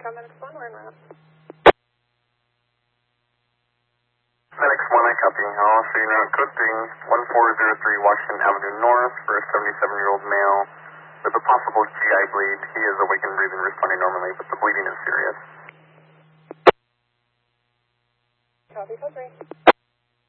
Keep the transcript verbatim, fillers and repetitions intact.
Medics one, we're in route. Medics one, I copy. I'll see you now coding one four zero three Washington Avenue North for a seventy-seven-year-old male with a possible G I bleed. He is awake and breathing, responding normally, but the bleeding is serious. Copy, code three.